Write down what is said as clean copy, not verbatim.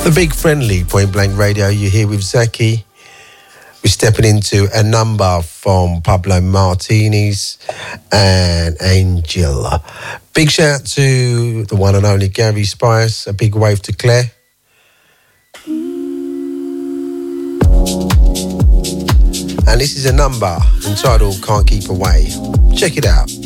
The Big Friendly Point Blank Radio. You're here with Zaki. We're stepping into a number from Pablo Martinez and Angel. Big shout out to the one and only Gary Spice. A big wave to Claire. And this is a number entitled Can't Keep Away. Check it out.